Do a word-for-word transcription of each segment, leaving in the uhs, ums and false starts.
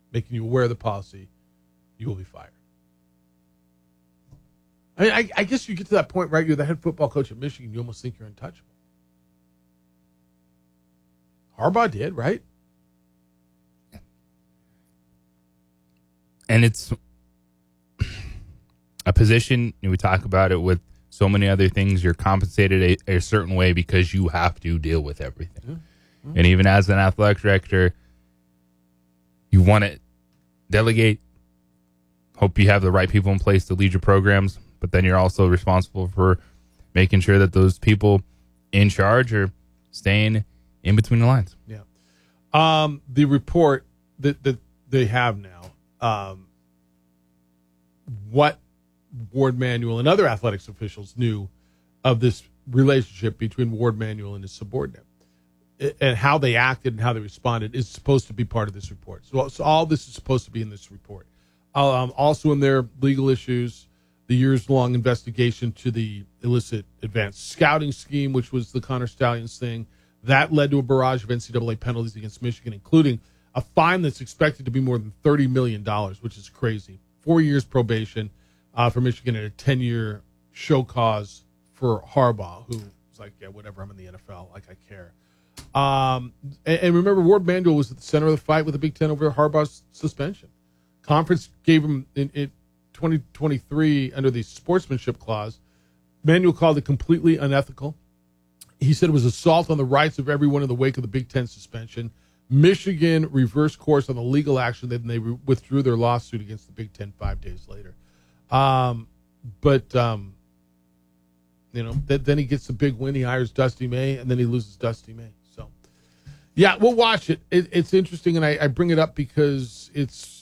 making you aware of the policy, you will be fired. I mean, I, I guess you get to that point, right? You're the head football coach at Michigan. You almost think you're untouchable. Harbaugh did, right? And it's a position, we talk about it with so many other things. You're compensated a, a certain way because you have to deal with everything. Mm-hmm. And even as an athletic director, you want to delegate, hope you have the right people in place to lead your programs, but then you're also responsible for making sure that those people in charge are staying in between the lines. Yeah. Um, the report that, that they have now, um, what Ward Manuel and other athletics officials knew of this relationship between Ward Manuel and his subordinate, and how they acted and how they responded is supposed to be part of this report. So, so all this is supposed to be in this report. Um, also in their legal issues, the years-long investigation to the illicit advanced scouting scheme, which was the Connor Stallions thing. That led to a barrage of N C double A penalties against Michigan, including a fine that's expected to be more than thirty million dollars, which is crazy. Four years probation uh, for Michigan and a ten-year show cause for Harbaugh, who was like, yeah, whatever, I'm in the N F L, like I care. Um, and, and remember, Ward Manuel was at the center of the fight with the Big Ten over Harbaugh's suspension. Conference gave him in, in twenty twenty-three under the sportsmanship clause. Manuel called it completely unethical. He said it was assault on the rights of everyone in the wake of the Big Ten suspension. Michigan reversed course on the legal action, then they re- withdrew their lawsuit against the Big Ten five days later. Um, but, um, you know, th- then he gets the big win. He hires Dusty May, and then he loses Dusty May. So, yeah, we'll watch it. it it's interesting, and I, I bring it up because it's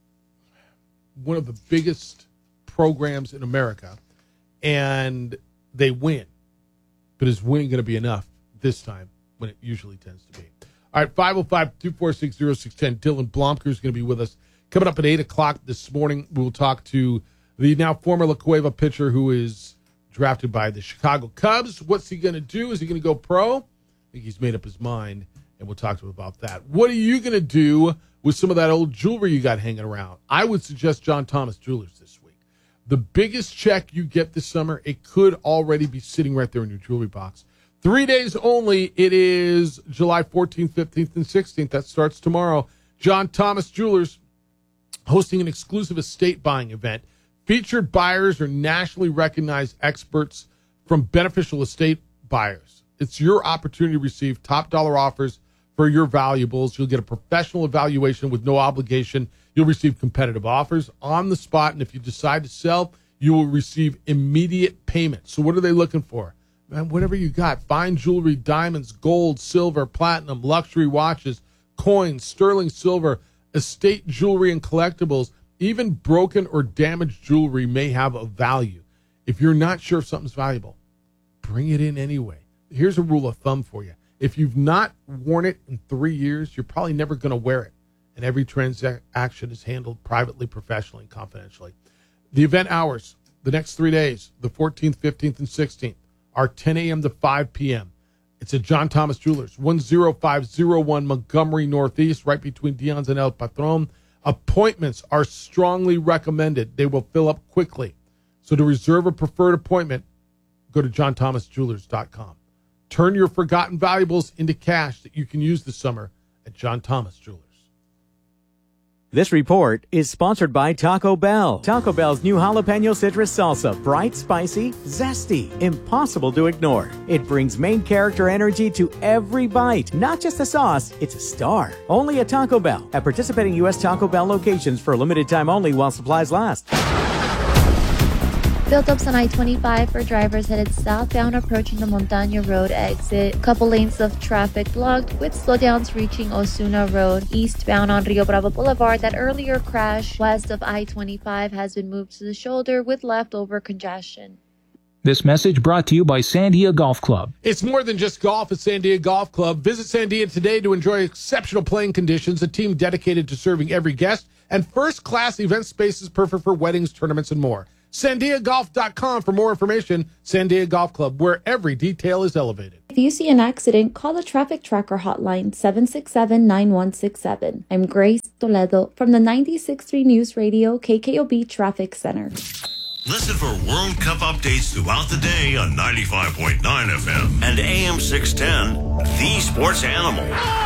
one of the biggest programs in America, and they win. But is winning going to be enough this time when it usually tends to be? All right, five oh five, two four six, oh six one zero. Dylan Blomker is going to be with us. Coming up at eight o'clock this morning, we'll talk to the now former La Cueva pitcher who is drafted by the Chicago Cubs. What's he going to do? Is he going to go pro? I think he's made up his mind, and we'll talk to him about that. What are you going to do with some of that old jewelry you got hanging around? I would suggest John Thomas Jewelers this week. The biggest check you get this summer, it could already be sitting right there in your jewelry box. Three days only. It is July fourteenth, fifteenth, and sixteenth. That starts tomorrow. John Thomas Jewelers hosting an exclusive estate buying event. Featured buyers are nationally recognized experts from beneficial estate buyers. It's your opportunity to receive top dollar offers for your valuables. You'll get a professional evaluation with no obligation. You'll receive competitive offers on the spot, and if you decide to sell, you will receive immediate payment. So what are they looking for? Man, whatever you got, fine jewelry, diamonds, gold, silver, platinum, luxury watches, coins, sterling silver, estate jewelry and collectibles, even broken or damaged jewelry may have a value. If you're not sure if something's valuable, bring it in anyway. Here's a rule of thumb for you. If you've not worn it in three years, you're probably never going to wear it. And every transaction is handled privately, professionally, and confidentially. The event hours, the next three days, the fourteenth, fifteenth, and sixteenth, are ten a.m. to five p.m. It's at John Thomas Jewelers, one oh five oh one Montgomery Northeast, right between Dion's and El Patron. Appointments are strongly recommended. They will fill up quickly. So to reserve a preferred appointment, go to john thomas jewelers dot com. Turn your forgotten valuables into cash that you can use this summer at John Thomas Jewelers. This report is sponsored by Taco Bell. Taco Bell's new jalapeno citrus salsa. Bright, spicy, zesty, impossible to ignore. It brings main character energy to every bite. Not just the sauce, it's a star. Only at Taco Bell. At participating U S Taco Bell locations for a limited time only while supplies last. Build-ups on I twenty-five for drivers headed southbound approaching the Montaña Road exit. Couple lanes of traffic blocked with slowdowns reaching Osuna Road. Eastbound on Rio Bravo Boulevard, that earlier crash west of I twenty-five has been moved to the shoulder with leftover congestion. This message brought to you by Sandia Golf Club. It's more than just golf at Sandia Golf Club. Visit Sandia today to enjoy exceptional playing conditions, a team dedicated to serving every guest, and first-class event spaces perfect for weddings, tournaments, and more. Sandia Golf dot com for more information. Sandia Golf Club, where every detail is elevated. If you see an accident, call the Traffic Tracker hotline seven six seven, nine one six seven. I'm Grace Toledo from the ninety-six point three News Radio K K O B Traffic Center. Listen for World Cup updates throughout the day on ninety-five point nine F M and A M six ten, The Sports Animal.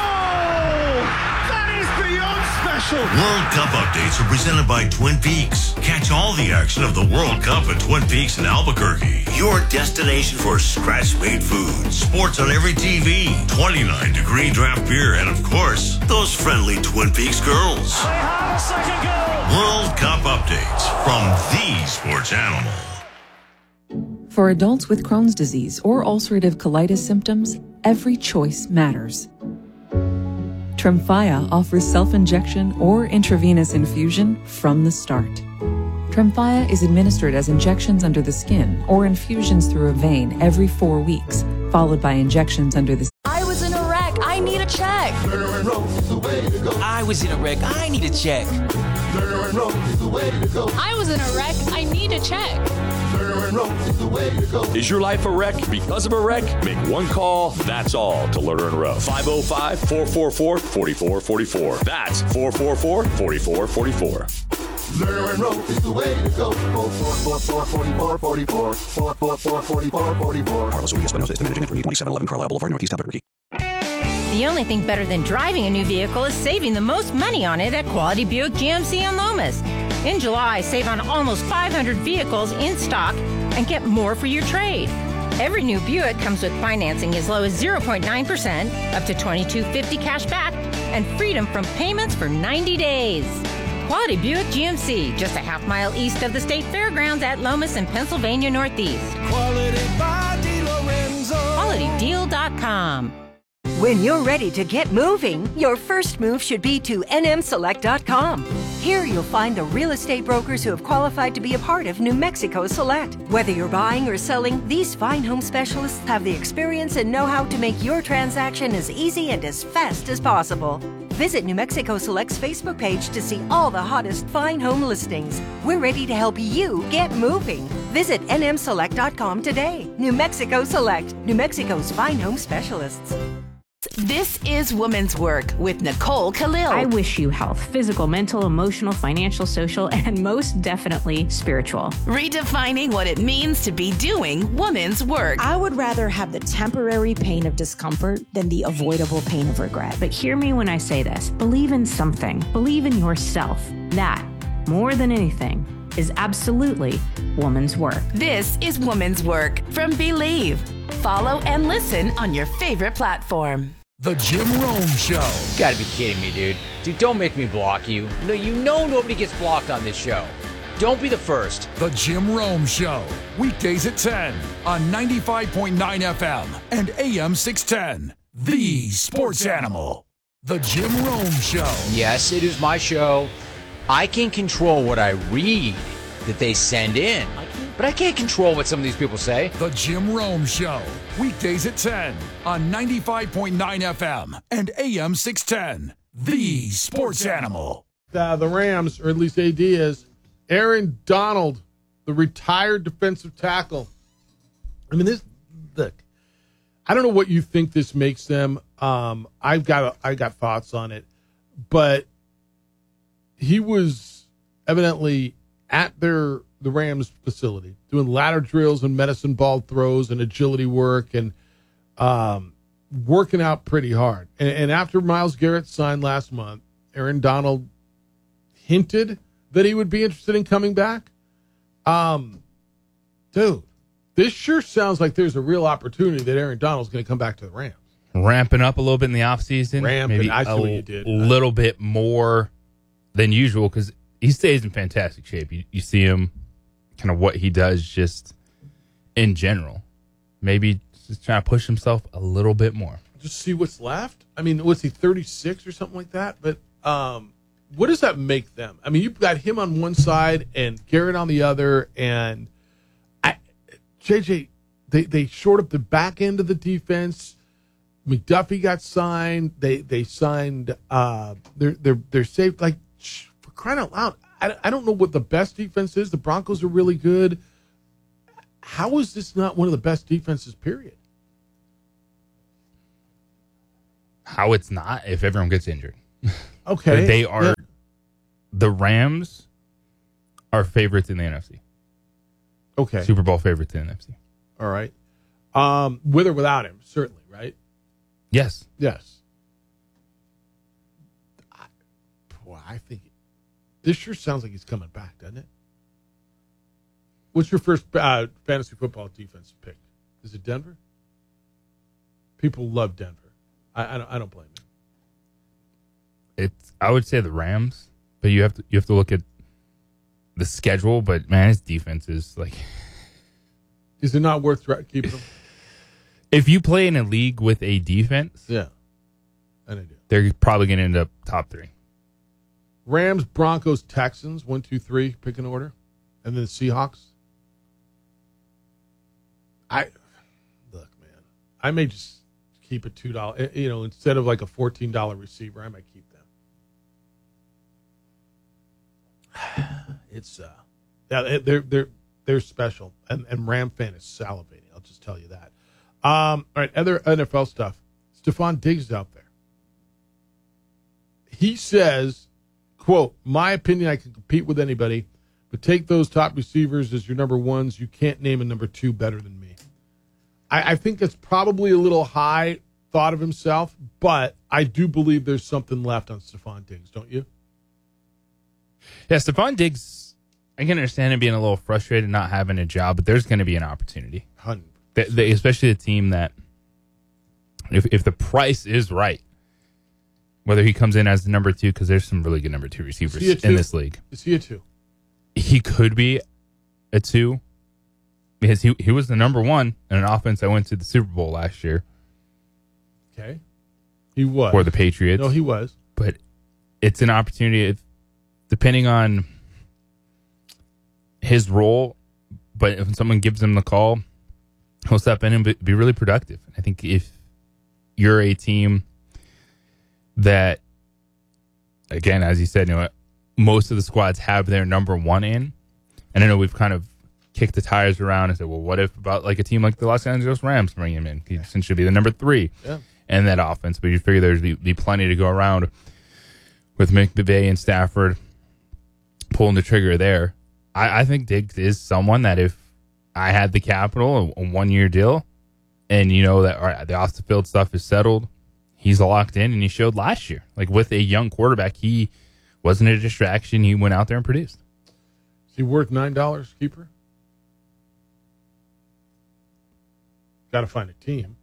World Cup updates are presented by Twin Peaks. Catch all the action of the World Cup at Twin Peaks in Albuquerque. Your destination for scratch-made food, sports on every T V, twenty-nine degree draft beer, and of course, those friendly Twin Peaks girls. They have a second goal. World Cup updates from The Sports Animal. For adults with Crohn's disease or ulcerative colitis symptoms, every choice matters. Tremfya offers self-injection or intravenous infusion from the start. Tremfya is administered as injections under the skin or infusions through a vein every four weeks, followed by injections under the... I was in a wreck. I need a check. I was in a wreck. I need a check. I was in a wreck. I need a check. Is your life a wreck because of a wreck? Make one call, that's all, to Lerner and Rowe. five oh five, four four four, four four four four. That's four four four, four four four four. Lerner and Rowe is the way to go. four four four, four four four four. four four four, four four four four. Carlos Urias Espinosa is the managing editor, twenty-seven eleven Carlisle Boulevard, Northeast Albuquerque. The only thing better than driving a new vehicle is saving the most money on it at Quality Buick G M C on Lomas. In July, save on almost five hundred vehicles in stock and get more for your trade. Every new Buick comes with financing as low as zero point nine percent, up to twenty-two fifty cash back, and freedom from payments for ninety days. Quality Buick G M C, just a half mile east of the State Fairgrounds at Lomas in Pennsylvania Northeast. Quality by DeLorenzo. quality deal dot com. When you're ready to get moving, your first move should be to N M select dot com. Here you'll find the real estate brokers who have qualified to be a part of New Mexico Select. Whether you're buying or selling, these fine home specialists have the experience and know-how to make your transaction as easy and as fast as possible. Visit New Mexico Select's Facebook page to see all the hottest fine home listings. We're ready to help you get moving. Visit N M select dot com today. New Mexico Select, New Mexico's fine home specialists. This is Women's Work with Nicole Khalil. I wish you health, physical, mental, emotional, financial, social, and most definitely spiritual. Redefining what it means to be doing women's work. I would rather have the temporary pain of discomfort than the avoidable pain of regret. But hear me when I say this. Believe in something. Believe in yourself. That, more than anything, is absolutely woman's work. This is Woman's Work from Believe. Follow and listen on your favorite platform. The Jim Rome Show. You gotta be kidding me, dude. Dude, don't make me block you. No, you know nobody gets blocked on this show. Don't be the first. The Jim Rome Show. Weekdays at ten on ninety-five point nine F M and A M six ten. The Sports Animal. The Jim Rome Show. Yes, it is my show. I can control what I read that they send in, but I can't control what some of these people say. The Jim Rome Show. Weekdays at ten on ninety-five point nine F M and A M six ten. The Sports Animal. Uh, the Rams, or at least A D is, Aaron Donald, the retired defensive tackle. I mean, this, look, I don't know what you think this makes them. Um, I've got I got thoughts on it, but he was evidently at their the Rams facility doing ladder drills and medicine ball throws and agility work and um, working out pretty hard. And, and after Myles Garrett signed last month, Aaron Donald hinted that he would be interested in coming back. Um, dude, this sure sounds like there's a real opportunity that Aaron Donald's going to come back to the Rams. Ramping up a little bit in the offseason. Ramping, maybe I see a what you did. little bit more than usual because he stays in fantastic shape. You, you see him, kind of what he does just in general. Maybe just trying to push himself a little bit more. Just see what's left. I mean, what's he, thirty-six or something like that? But um, what does that make them? I mean, you've got him on one side and Garrett on the other, and I, J J, they, they shored up the back end of the defense. McDuffie got signed. They they signed. Uh, they're they're they're safe. Like for crying out loud, I, I don't know what the best defense is. The Broncos are really good. How is this not one of the best defenses? Period. how it's not if everyone gets injured. Okay. They are yeah. the Rams are favorites in the N F C. Okay. Super Bowl favorites in the N F C. All right. Um, with or without him, certainly, right? Yes. Yes. I, boy, I think this sure sounds like he's coming back, doesn't it? What's your first uh, fantasy football defense pick? Is it Denver? People love Denver. I, I don't. I don't blame them. It's. I would say the Rams, but you have to. You have to look at the schedule. But man, his defense is like. Is it not worth keeping him? If you play in a league with a defense, yeah, and I do. They're probably going to end up top three. Rams, Broncos, Texans, one, two, three, pick an order, and then the Seahawks. I look, man. I may just keep a two dollar. You know, instead of like a fourteen dollar receiver, I might keep them. It's uh, yeah, they're they're they're special, and and Ram fan is salivating. I'll just tell you that. Um, all right, other N F L stuff. Stephon Diggs is out there. He says, "Quote: My opinion, I can compete with anybody, but take those top receivers as your number ones. You can't name a number two better than me." I, I think it's probably a little high thought of himself, but I do believe there's something left on Stephon Diggs, don't you? Yeah, Stephon Diggs, I can understand him being a little frustrated not having a job, but there's going to be an opportunity. They, they, especially a team that, if if the price is right, whether he comes in as the number two, because there's some really good number two receivers in this league. Is he a two? He could be a two, because he, he was the number one in an offense that went to the Super Bowl last year. Okay. He was. For the Patriots. No, he was. But it's an opportunity, if, depending on his role, but if someone gives him the call, he'll step in and be, be really productive. I think if you're a team that, again, as you said, you know, most of the squads have their number one in, and I know we've kind of kicked the tires around and said, well, what if about like a team like the Los Angeles Rams bring him in? He essentially be the number three yeah. in that offense, but you figure there's be, be plenty to go around with McVay and Stafford pulling the trigger there. I, I think Diggs is someone that if I had the capital, a, a one-year deal, and you know that all right, the off-the-field stuff is settled, he's locked in, and he showed last year. Like with a young quarterback, he wasn't a distraction. He went out there and produced. Is he worth nine dollars, keeper? Got to find a team.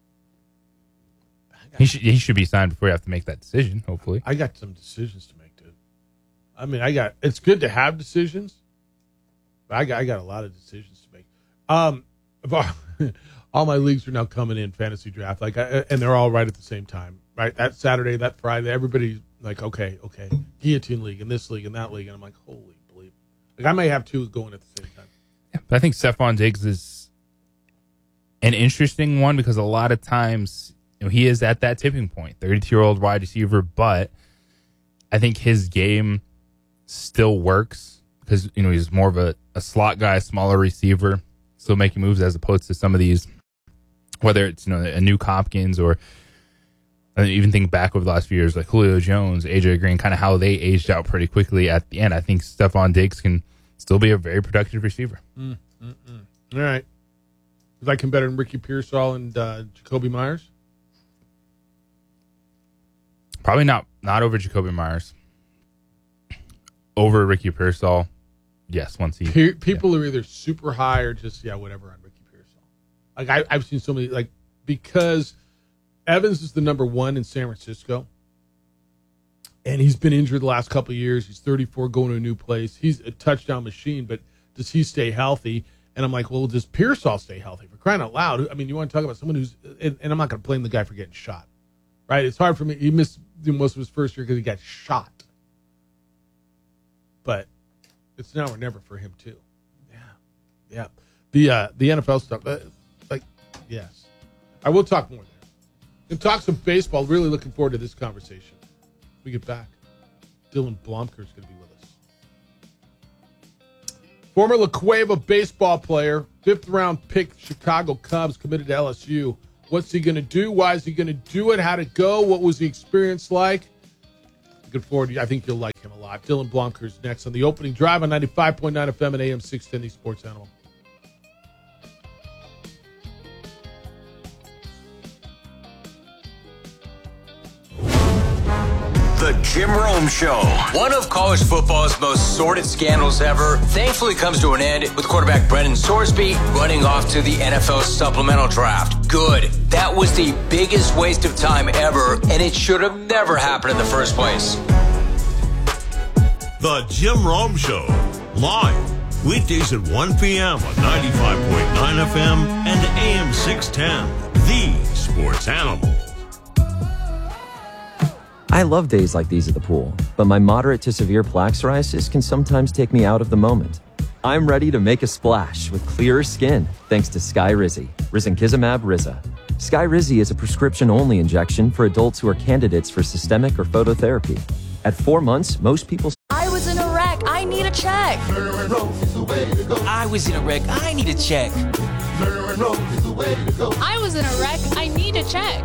He should he should be signed before you have to make that decision, hopefully. I got some decisions to make, dude. I mean, I got it's good to have decisions, but I got I got a lot of decisions to make. Um, all my leagues are now coming in fantasy draft, like, I, and they're all right at the same time, right? That Saturday, that Friday, everybody's like, okay, okay, guillotine league and this league and that league, and I'm like, holy bleep. Like I may have two going at the same time. Yeah, but I think Stephon Diggs is an interesting one because a lot of times, you know, he is at that tipping point, thirty-two-year-old wide receiver, but I think his game still works because, you know, he's more of a, a slot guy, smaller receiver, still making moves as opposed to some of these, whether it's, you know, a Nuke Hopkins or I even think back over the last few years, like Julio Jones, A J Green, kind of how they aged out pretty quickly at the end. I think Stephon Diggs can still be a very productive receiver. Mm, mm, mm. All right. You like him better than Ricky Pearsall and uh, Jacoby Myers? Probably not not over Jacoby Myers. Over Ricky Pearsall, yes. Once he Pe- people yeah. are either super high or just yeah, whatever on Ricky Pearsall. Like I, I've seen so many like because Evans is the number one in San Francisco, and he's been injured the last couple of years. He's thirty-four, going to a new place. He's a touchdown machine, but does he stay healthy? And I'm like, well, does Pearsall stay healthy? For crying out loud! I mean, you want to talk about someone who's and, and I'm not going to blame the guy for getting shot, right? It's hard for me. He missed most of his first year because he got shot. But it's now or never for him too. Yeah, yeah. The uh, the N F L stuff, uh, like, yes. I will talk more there. And talk some baseball. Really looking forward to this conversation. When we get back. Dylan Blomker is going to be with us. Former La Cueva baseball player, fifth round pick, Chicago Cubs, committed to L S U. What's he going to do? Why is he going to do it? How'd it go? What was the experience like? Looking forward to you. I think you'll like him a lot. Dylan Blunker's next on the opening drive on ninety-five point nine F M and A M six ten, the Sports Animal. The Jim Rome Show. One of college football's most sordid scandals ever thankfully comes to an end with quarterback Brendan Sorsby running off to the N F L supplemental draft. Good. That was the biggest waste of time ever, and it should have never happened in the first place. The Jim Rome Show. Live. Weekdays at one p.m. on ninety-five point nine F M and A M six ten. The Sports Animal. I love days like these at the pool, but my moderate to severe plaque psoriasis can sometimes take me out of the moment. I'm ready to make a splash with clearer skin thanks to Skyrizi, Risankizumab Riza. Skyrizi is a prescription-only injection for adults who are candidates for systemic or phototherapy. At four months, most people... I was in a wreck. I need a check. I was in a wreck. I need a check. I was in a wreck. I need a check.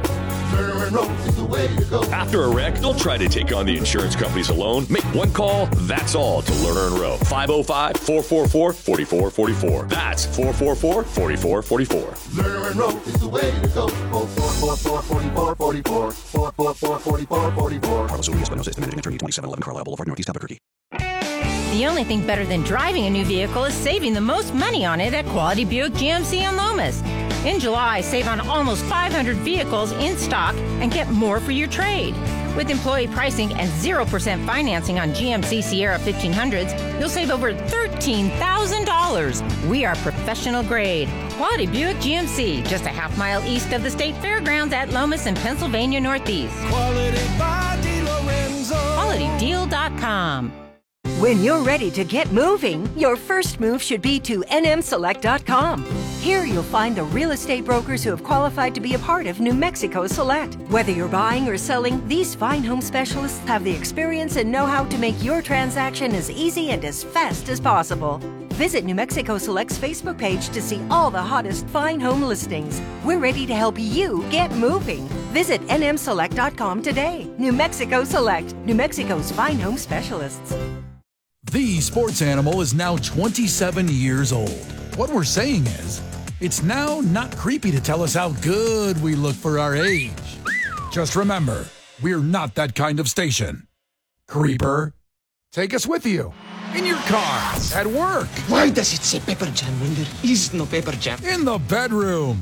After a wreck, don't try to take on the insurance companies alone. Make one call, that's all, to Lerner and Rowe. five oh five, four four four, four four four four. That's four four four, four four four four. Lerner and Rowe is the way to go. four four four, four four four four. four four four, four four four four. Carlos Ruiz, Espinosa, System Managing Attorney, twenty-seven eleven Carlisle Boulevard, Northeast Albuquerque. The only thing better than driving a new vehicle is saving the most money on it at Quality Buick G M C in Lomas. In July, save on almost five hundred vehicles in stock and get more for your trade. With employee pricing and zero percent financing on G M C Sierra fifteen hundreds, you'll save over thirteen thousand dollars. We are professional grade. Quality Buick G M C, just a half mile east of the State Fairgrounds at Lomas in Pennsylvania Northeast. Quality by DeLorenzo. quality deal dot com. When you're ready to get moving, your first move should be to N M select dot com. Here you'll find the real estate brokers who have qualified to be a part of New Mexico Select. Whether you're buying or selling, these fine home specialists have the experience and know-how to make your transaction as easy and as fast as possible. Visit New Mexico Select's Facebook page to see all the hottest fine home listings. We're ready to help you get moving. Visit N M select dot com today. New Mexico Select, New Mexico's fine home specialists. The Sports Animal is now twenty-seven years old. What we're saying is, it's now not creepy to tell us how good we look for our age. Just remember, we're not that kind of station. Creeper, take us with you. In your car, at work. Why does it say Pepper Jam when there is no Pepper Jam? In the bedroom.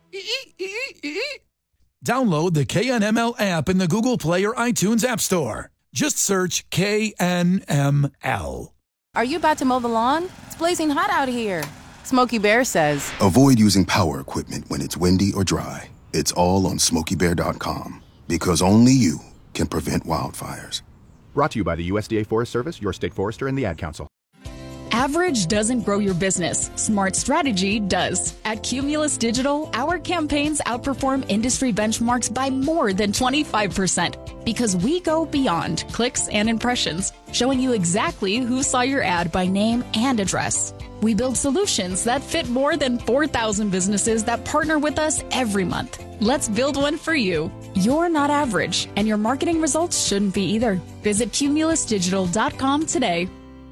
Download the K N M L app in the Google Play or iTunes App Store. Just search K N M L. Are you about to mow the lawn? It's blazing hot out here. Smokey Bear says, avoid using power equipment when it's windy or dry. It's all on smokey bear dot com because only you can prevent wildfires. Brought to you by the U S D A Forest Service, your state forester, and the Ad Council. average doesn't grow your business. Smart strategy does. At Cumulus Digital, our campaigns outperform industry benchmarks by more than twenty-five percent because we go beyond clicks and impressions, showing you exactly who saw your ad by name and address. We build solutions that fit more than four thousand businesses that partner with us every month. Let's build one for you. You're not average, and your marketing results shouldn't be either. Visit cumulus digital dot com today.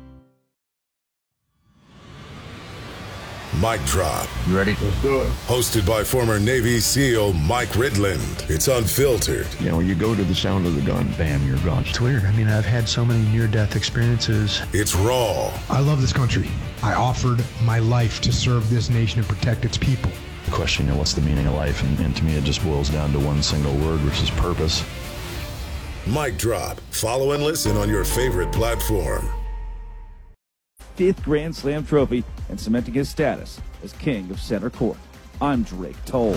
Mic Drop. You ready? Let's do it. Hosted by former Navy SEAL Mike Ridland. It's unfiltered. You know, you go to the sound of the gun, bam, you're gone. It's weird. I mean, I've had so many near-death experiences. It's raw. I love this country. I offered my life to serve this nation and protect its people. The question, you know, what's the meaning of life? And, and to me, it just boils down to one single word, which is purpose. Mic Drop. Follow and listen on your favorite platform. Fifth Grand Slam trophy and cementing his status as king of center court. I'm Drake Toll.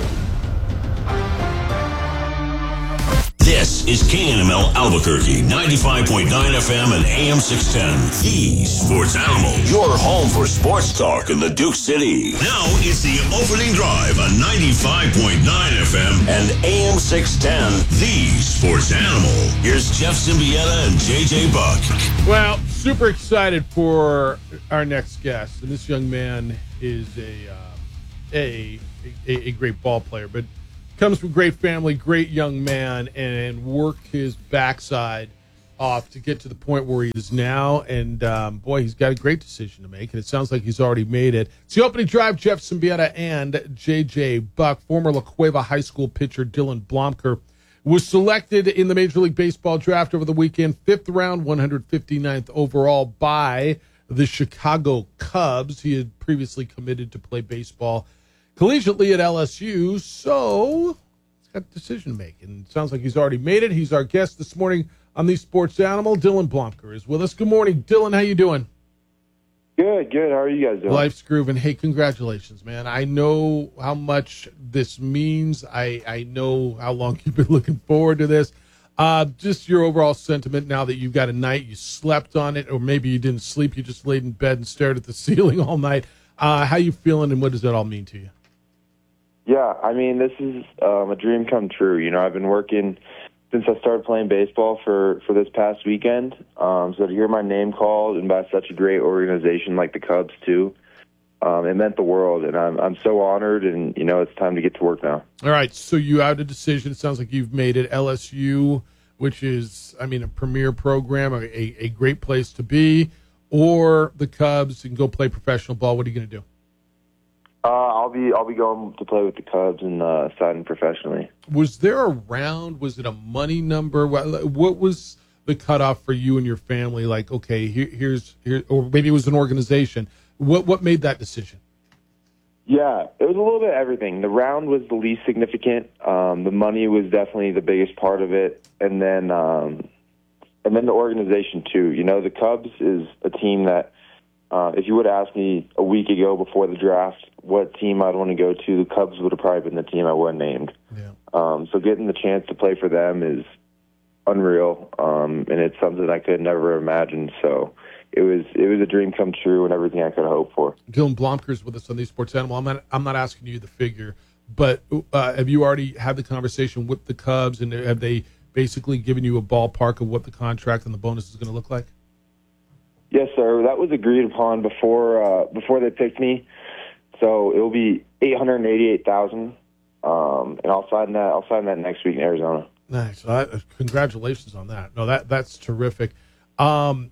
This is K N M L Albuquerque, ninety-five point nine F M and A M six ten. The Sports Animal, your home for sports talk in the Duke City. Now it's the opening drive on ninety-five point nine F M and A M six ten. The Sports Animal. Here's Jeff Symbieta and J J Buck. Well, super excited for our next guest, and this young man is a uh, a, a a great ball player, but comes from great family, great young man, and worked his backside off to get to the point where he is now. And, um, boy, he's got a great decision to make, and it sounds like he's already made it. It's the opening drive. Jeff Symbieta and J J Buck. Former La Cueva High School pitcher Dylan Blomker was selected in the Major League Baseball draft over the weekend, fifth round, one hundred fifty-ninth overall by the Chicago Cubs. He had previously committed to play baseball collegiately at L S U, so he's got a decision to make, and it sounds like he's already made it. He's our guest this morning on the Sports Animal. Dylan Blomker is with us. Good morning, Dylan. How you doing? Good, good. How are you guys doing? Life's grooving. Hey, congratulations, man. I know how much this means. I, I know how long you've been looking forward to this. Uh, just your overall sentiment now that you've got a night, you slept on it, or maybe you didn't sleep, you just laid in bed and stared at the ceiling all night. Uh, how you feeling, and what does that all mean to you? Yeah, I mean, this is um, a dream come true. You know, I've been working since I started playing baseball for, for this past weekend. Um, so to hear my name called, and by such a great organization like the Cubs too, um, it meant the world. And I'm I'm so honored. And you know, it's time to get to work now. All right, so you had a decision. It sounds like you've made it. L S U, which is, I mean, a premier program, a, a great place to be, or the Cubs and go play professional ball. What are you going to do? Uh, I'll be I'll be going to play with the Cubs and uh, signing professionally. Was there a round? Was it a money number? What, what was the cutoff for you and your family? Like, okay, here, here's here, or maybe it was an organization. What what made that decision? Yeah, it was a little bit of everything. The round was the least significant. Um, the money was definitely the biggest part of it, and then um, and then the organization too. You know, the Cubs is a team that. Uh, if you would have asked me a week ago before the draft what team I'd want to go to, the Cubs would have probably been the team I would have named. Yeah. Um, so getting the chance to play for them is unreal, um, and it's something I could never imagine. So it was it was a dream come true and everything I could hope for. Dylan Blomker is with us on the Sports Animal. I'm not, I'm not asking you the figure, but uh, have you already had the conversation with the Cubs, and have they basically given you a ballpark of what the contract and the bonus is going to look like? Yes, sir. That was agreed upon before uh, before they picked me. So it will be eight hundred eighty-eight thousand, um, and I'll sign that. I'll sign that next week in Arizona. Nice. Uh, congratulations on that. No, that that's terrific. Um,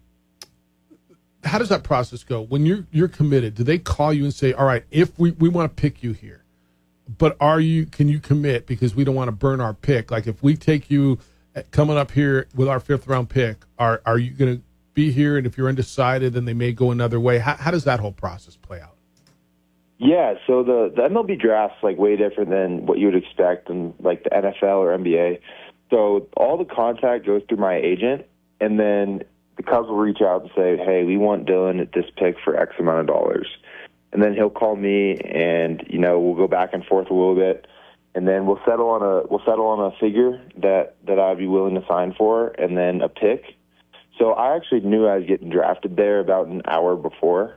how does that process go when you're you're committed? Do they call you and say, "All right, if we, we want to pick you here, but are you can you commit because we don't want to burn our pick? Like if we take you coming up here with our fifth round pick, are are you going to be here, and if you're undecided, then they may go another way? How, how does that whole process play out? Yeah, so the, the M L B draft's like way different than what you would expect in like the N F L or N B A. So all the contact goes through my agent, and then the Cubs will reach out and say, hey, we want Dylan at this pick for X amount of dollars. And then he'll call me, and, you know, we'll go back and forth a little bit, and then we'll settle on a we'll settle on a figure that, that I'd be willing to sign for, and then a pick. So I actually knew I was getting drafted there about an hour before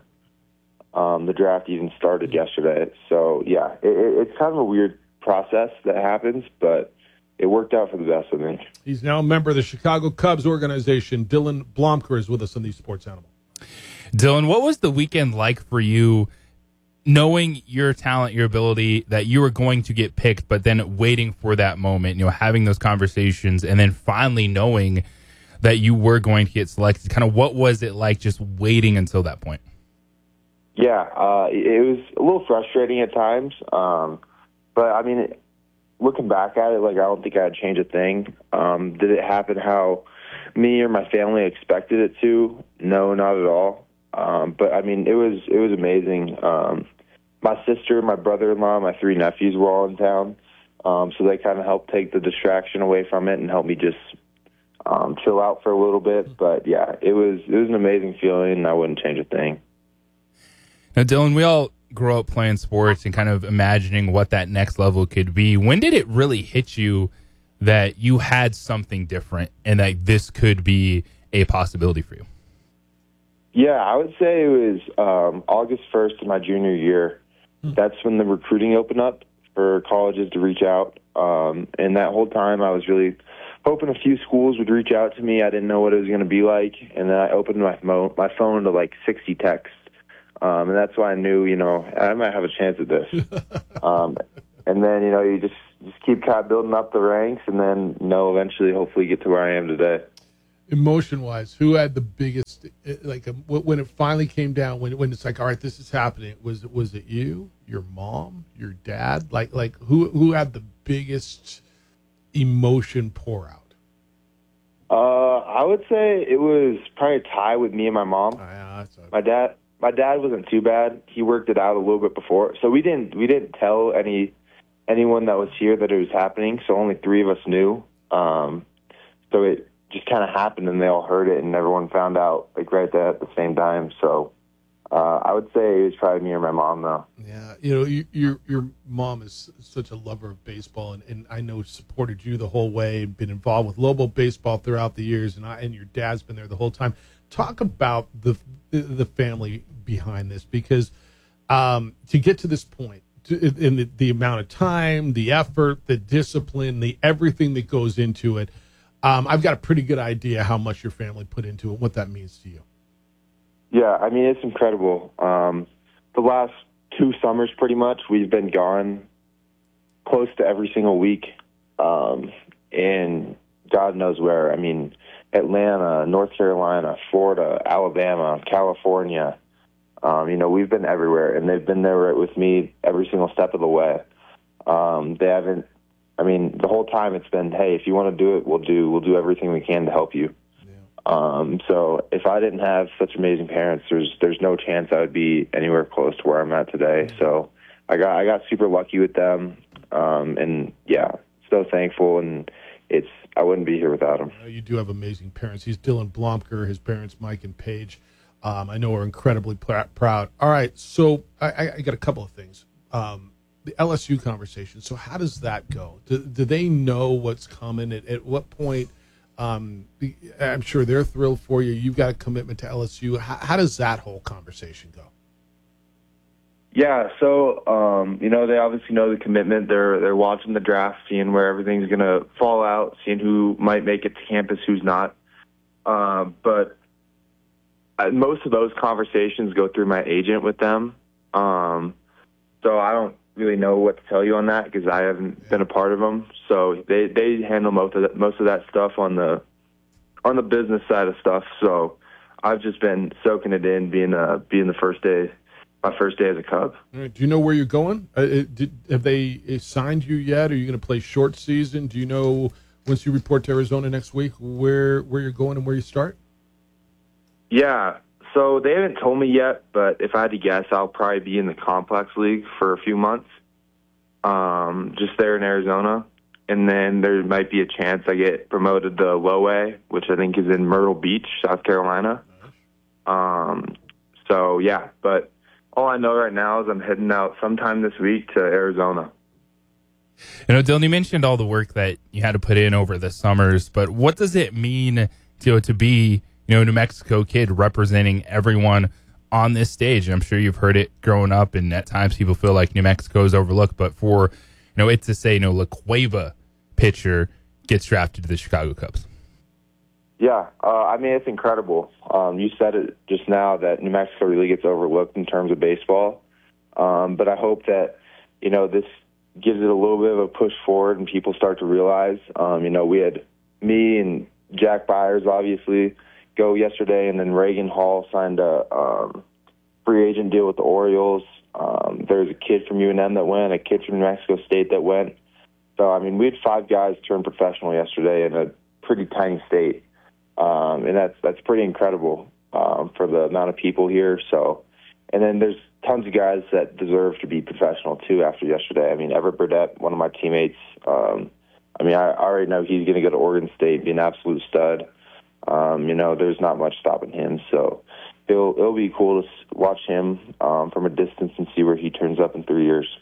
um, the draft even started yesterday. So, yeah, it, it's kind of a weird process that happens, but it worked out for the best, I think. He's now a member of the Chicago Cubs organization. Dylan Blomker is with us on the Sports Animal. Dylan, what was the weekend like for you, knowing your talent, your ability, that you were going to get picked, but then waiting for that moment, you know, having those conversations, and then finally knowing that you were going to get selected? Kind of what was it like just waiting until that point? Yeah, uh, it was a little frustrating at times. Um, but, I mean, looking back at it, like, I don't think I'd change a thing. Um, did it happen how me or my family expected it to? No, not at all. Um, but, I mean, it was it was amazing. Um, my sister, my brother-in-law, my three nephews were all in town. Um, so they kind of helped take the distraction away from it and help me just Um, chill out for a little bit. But yeah, it was it was an amazing feeling, and I wouldn't change a thing. Now, Dylan, we all grow up playing sports and kind of imagining what that next level could be. When did it really hit you that you had something different and that this could be a possibility for you? Yeah, I would say it was um, August first of my junior year. Hmm. That's when the recruiting opened up for colleges to reach out. Um, and that whole time I was really hoping a few schools would reach out to me. I didn't know what it was going to be like. And then I opened my, mo- my phone to like sixty texts. Um, and that's why I knew, you know, I might have a chance at this. um, and then, you know, you just just keep kind of building up the ranks, and then you know eventually, hopefully, get to where I am today. Emotion-wise, who had the biggest, like, when it finally came down, when when it's like, all right, this is happening, was it was it you, your mom, your dad? Like, like who who had the biggest emotion pour out? Uh, I would say it was probably a tie with me and my mom. Oh, yeah, that's a- my dad, my dad wasn't too bad. He worked it out a little bit before, so we didn't we didn't tell any anyone that was here that it was happening. So only three of us knew. Um, so it just kind of happened, and they all heard it, and everyone found out like right there at the same time. So uh, I would say it was probably me or my mom, though. Yeah, you know, you, your your mom is such a lover of baseball, and, and I know supported you the whole way, been involved with Lobo baseball throughout the years, and I and your dad's been there the whole time. Talk about the the family behind this, because um, to get to this point, to, in the, the amount of time, the effort, the discipline, the everything that goes into it. Um, I've got a pretty good idea how much your family put into it, what that means to you. Yeah, I mean, it's incredible. Um, the last two summers, pretty much, we've been gone close to every single week. Um, and God knows where. I mean, Atlanta, North Carolina, Florida, Alabama, California. Um, you know, we've been everywhere, and they've been there right with me every single step of the way. Um, they haven't, I mean, the whole time it's been, hey, if you want to do it, we'll do, we'll do everything we can to help you. Um, so if I didn't have such amazing parents, there's there's no chance I would be anywhere close to where I'm at today. So I got I got super lucky with them, um, and yeah, so thankful. And it's I wouldn't be here without them. You do have amazing parents. He's Dylan Blomker. His parents, Mike and Paige, um, I know are incredibly pr- proud. All right, so I, I got a couple of things. Um, the L S U conversation. So how does that go? Do, do they know what's coming? At, at what point? Um, I'm sure they're thrilled for you. You've got a commitment to L S U. How, how does that whole conversation go? Yeah, so um, you know, they obviously know the commitment. They're they're watching the draft, seeing where everything's going to fall out, seeing who might make it to campus, who's not. Uh, but I, most of those conversations go through my agent with them. Um, so I don't really know what to tell you on that because I haven't yeah. been a part of them. So they, they handle most of that, most of that stuff on the on the business side of stuff. So I've just been soaking it in, being uh being the first day, my first day as a Cub. All right. Do you know where you're going? Uh, did, have they signed you yet? Are you going to play short season? Do you know once you report to Arizona next week where where you're going and where you start? Yeah. So they haven't told me yet, but if I had to guess, I'll probably be in the Complex League for a few months, um, just there in Arizona. And then there might be a chance I get promoted to Low A, which I think is in Myrtle Beach, South Carolina. Um, so, yeah, but all I know right now is I'm heading out sometime this week to Arizona. You know, Dylan, you mentioned all the work that you had to put in over the summers, but what does it mean to, to be, you know, a New Mexico kid representing everyone on this stage? And I'm sure you've heard it growing up, and at times people feel like New Mexico is overlooked, but for, you know, it to say, you know, La Cueva pitcher gets drafted to the Chicago Cubs. Yeah, uh, I mean, it's incredible. Um, you said it just now that New Mexico really gets overlooked in terms of baseball. Um, but I hope that, you know, this gives it a little bit of a push forward and people start to realize, um, you know, we had me and Jack Byers, obviously, go yesterday, and then Reagan Hall signed a um, free agent deal with the Orioles. Um, there's a kid from U N M that went, a kid from New Mexico State that went. So, I mean, we had five guys turn professional yesterday in a pretty tiny state. Um, and that's that's pretty incredible um, for the amount of people here. So, and then there's tons of guys that deserve to be professional, too, after yesterday. I mean, Everett Burdett, one of my teammates, um, I mean, I, I already know he's going to go to Oregon State, be an absolute stud. Um, you know, there's not much stopping him. So it'll, it'll be cool to watch him um, from a distance and see where he turns up in three years.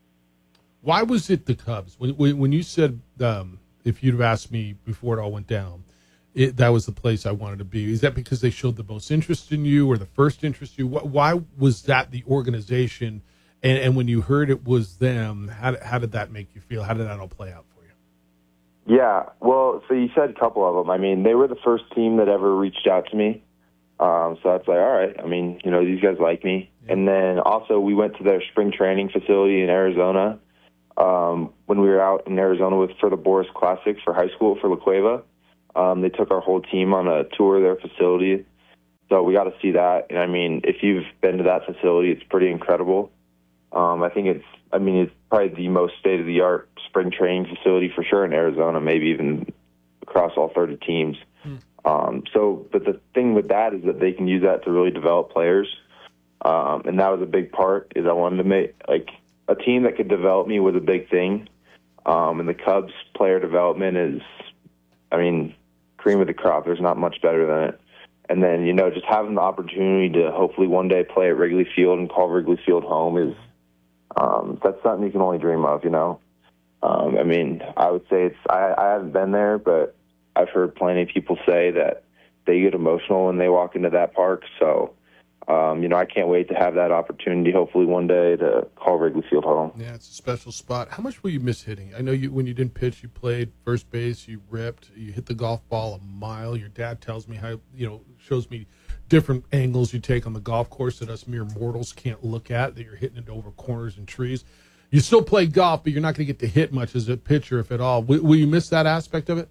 Why was it the Cubs? When, when you said, um, if you'd have asked me before it all went down, it, that was the place I wanted to be. Is that because they showed the most interest in you or the first interest in you? Why was that the organization? And, and when you heard it was them, how, how did that make you feel? How did that all play out for you? Yeah, well, so you said a couple of them. I mean, they were the first team that ever reached out to me. Um, so that's like, all right. I mean, you know, these guys like me. Yeah. And then also we went to their spring training facility in Arizona. um, when we were out in Arizona with for the Boris Classic for high school for La Cueva. Um, they took our whole team on a tour of their facility. So we got to see that. And, I mean, if you've been to that facility, it's pretty incredible. Um, I think it's, I mean, it's probably the most state-of-the-art spring training facility for sure in Arizona, maybe even across all thirty teams. Mm. Um, so, but the thing with that is that they can use that to really develop players. Um, and that was a big part, is I wanted to make, like, a team that could develop me was a big thing. Um, and the Cubs player development is, I mean, cream of the crop. There's not much better than it. And then, you know, just having the opportunity to hopefully one day play at Wrigley Field and call Wrigley Field home is, um, that's something you can only dream of, you know. Um, I mean, I would say it's, I, I haven't been there, but I've heard plenty of people say that they get emotional when they walk into that park. So, um, you know, I can't wait to have that opportunity, hopefully one day, to call Wrigley Field home. Yeah, it's a special spot. How much will you miss hitting? I know you when you didn't pitch, you played first base, you ripped, you hit the golf ball a mile. Your dad tells me how, you know, shows me different angles you take on the golf course that us mere mortals can't look at, that you're hitting it over corners and trees. You still play golf, but you're not going to get to hit much as a pitcher, if at all. Will, will you miss that aspect of it?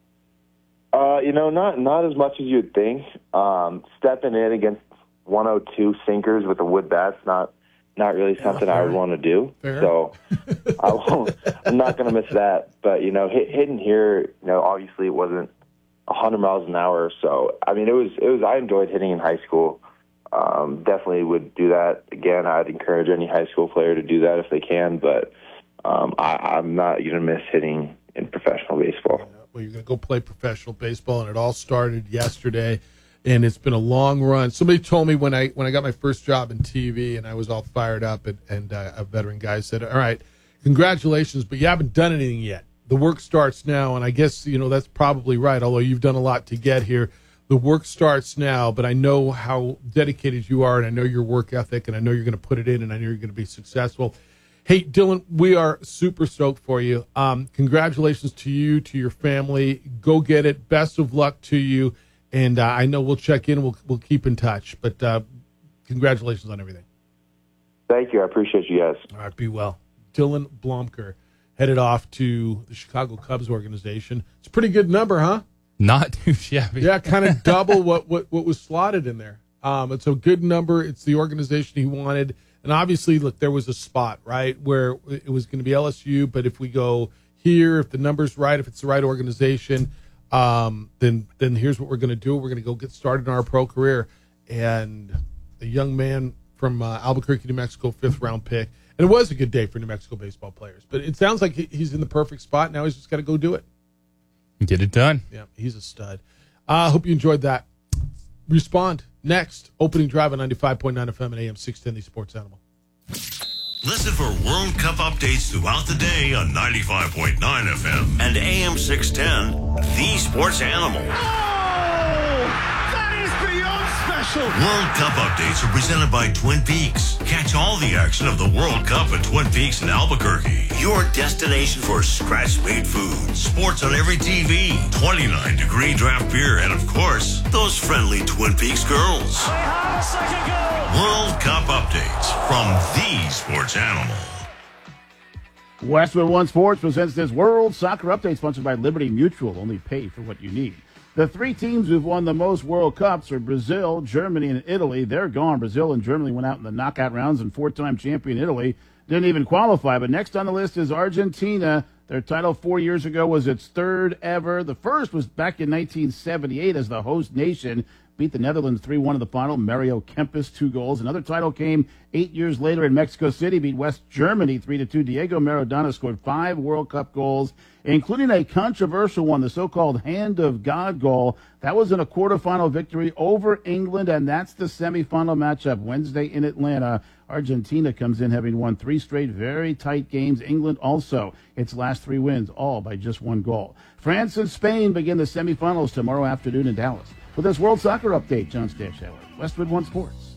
Uh, you know, not not as much as you'd think. Um, stepping in against one oh two sinkers with a wood bat's not not really something yeah, I would want to do. Fair. So I won't, I'm not going to miss that. But, you know, hit, hitting here, you know, obviously it wasn't one hundred miles an hour. So, I mean, it was, it was, I enjoyed hitting in high school. Um, definitely would do that again. I'd encourage any high school player to do that if they can. But um, I, I'm not going to miss hitting in professional baseball. Yeah, well, you're going to go play professional baseball, and it all started yesterday. And it's been a long run. Somebody told me when I when I got my first job in T V and I was all fired up, and, and uh, a veteran guy said, all right, congratulations, but you haven't done anything yet. The work starts now, and I guess, you know, that's probably right, although you've done a lot to get here. The work starts now, but I know how dedicated you are, and I know your work ethic, and I know you're going to put it in, and I know you're going to be successful. Hey, Dylan, we are super stoked for you. Um, congratulations to you, to your family. Go get it. Best of luck to you. And uh, I know we'll check in. We'll we'll keep in touch. But uh, congratulations on everything. Thank you. I appreciate you guys. All right. Be well. Dylan Blomker headed off to the Chicago Cubs organization. It's a pretty good number, huh? Not too shabby. Yeah, kind of double what, what, what was slotted in there. Um, it's a good number. It's the organization he wanted. And obviously, look, there was a spot, right, where it was going to be L S U. But if we go here, if the number's right, if it's the right organization, Um, then then here's what we're going to do. We're going to go get started in our pro career. And a young man from uh, Albuquerque, New Mexico, fifth round pick. And it was a good day for New Mexico baseball players. But it sounds like he's in the perfect spot. Now he's just got to go do it. Get it done. Yeah, he's a stud. I uh, hope you enjoyed that. Respond next. Opening drive on ninety-five point nine F M and A M six ten, the Sports Animal. Listen for World Cup updates throughout the day on ninety-five point nine F M and A M six ten, the Sports Animal. Oh, that is beyond special. World Cup updates are presented by Twin Peaks. Catch all the action of the World Cup at Twin Peaks in Albuquerque. Your destination for scratch-made food, sports on every T V, twenty-nine degree draft beer, and of course, those friendly Twin Peaks girls. They have a second goal. World Cup updates from the Sports Animal. Westwood One Sports presents this World Soccer Update, sponsored by Liberty Mutual. Only pay for what you need. The three teams who've won the most World Cups are Brazil, Germany, and Italy. They're gone. Brazil and Germany went out in the knockout rounds, and four-time champion Italy didn't even qualify. But next on the list is Argentina. Their title four years ago was its third ever. The first was back in nineteen seventy-eight as the host nation beat the Netherlands three one in the final. Mario Kempes, two goals. Another title came eight years later in Mexico City, beat West Germany three to two. Diego Maradona scored five World Cup goals, including a controversial one, the so-called Hand of God goal. That was in a quarterfinal victory over England, and that's the semifinal matchup Wednesday in Atlanta. Argentina comes in having won three straight very tight games. England also, its last three wins, all by just one goal. France and Spain begin the semifinals tomorrow afternoon in Dallas. For this World Soccer Update, John Stashower, Westwood One Sports.